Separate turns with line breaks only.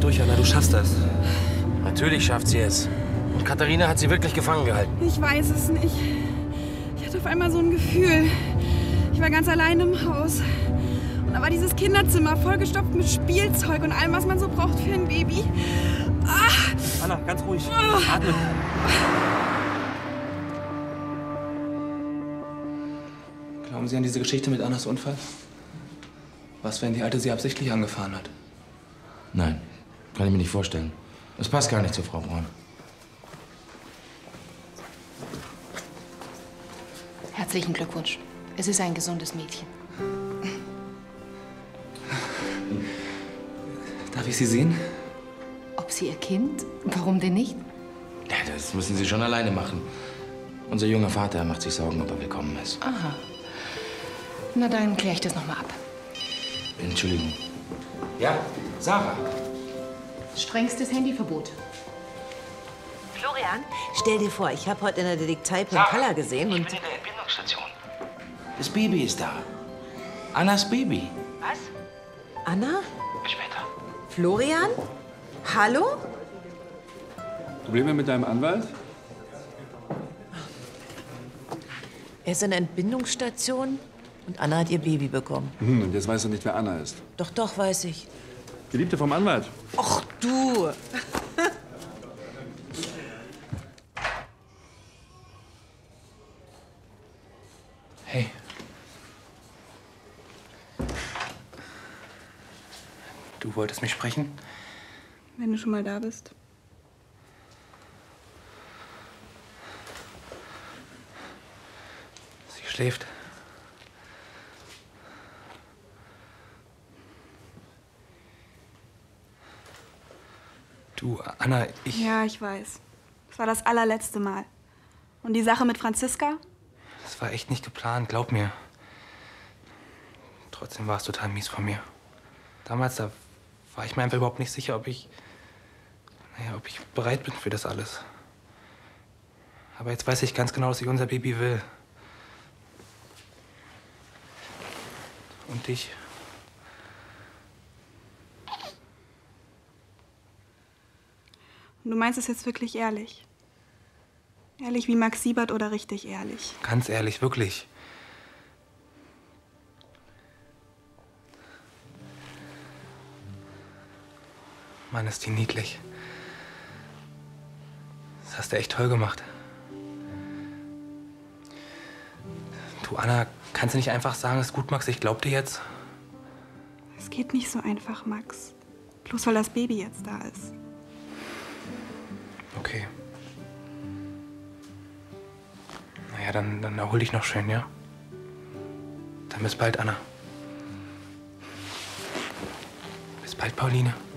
durch, Anna. Du schaffst das.
Natürlich schafft sie es. Und Katharina hat sie wirklich gefangen gehalten.
Ich weiß es nicht. Ich hatte auf einmal so ein Gefühl. Ich war ganz allein im Haus. Und da war dieses Kinderzimmer vollgestopft mit Spielzeug und allem, was man so braucht für ein Baby. Ah!
Anna, ganz ruhig. Atme. Glauben Sie an diese Geschichte mit Annas Unfall? Was, wenn die Alte sie absichtlich angefahren hat?
Nein, kann ich mir nicht vorstellen. Das passt gar nicht zu Frau Braun.
Herzlichen Glückwunsch. Es ist ein gesundes Mädchen.
Darf ich Sie sehen?
Ob sie ihr Kind? Warum denn nicht?
Ja, das müssen Sie schon alleine machen. Unser junger Vater macht sich Sorgen, ob er willkommen ist.
Aha. Na, dann kläre ich das noch mal ab.
Entschuldigung. Ja, Sarah.
Strengstes Handyverbot.
Florian, stell dir vor, ich habe heute in der Detektei Pencalla gesehen und...
Ich bin in der Entbindungsstation. Das Baby ist da. Annas Baby.
Was? Anna?
Bis später.
Florian? Hallo?
Probleme mit deinem Anwalt?
Er ist in der Entbindungsstation und Anna hat ihr Baby bekommen.
Und jetzt weißt du nicht, wer Anna ist.
Doch, doch, weiß ich.
Geliebte vom Anwalt.
Ach, du!
Hey. Du wolltest mich sprechen?
Wenn du schon mal da bist.
Sie schläft. Du, Anna,
Ja, ich weiß. Das war das allerletzte Mal. Und die Sache mit Franziska?
Das war echt nicht geplant, glaub mir. Trotzdem war es total mies von mir. Damals, da war ich mir einfach überhaupt nicht sicher, ob ich bereit bin für das alles. Aber jetzt weiß ich ganz genau, dass ich unser Baby will. Und dich.
Und du meinst es jetzt wirklich ehrlich? Ehrlich wie Max Siebert oder richtig ehrlich?
Ganz ehrlich, wirklich. Mann, ist die niedlich. Das hast du echt toll gemacht. Du, Anna, kannst du nicht einfach sagen, ist gut, Max, ich glaub dir jetzt?
Es geht nicht so einfach, Max. Bloß weil das Baby jetzt da ist.
Okay. Naja, dann erhol dich noch schön, ja? Dann bis bald, Anna. Bis bald, Pauline.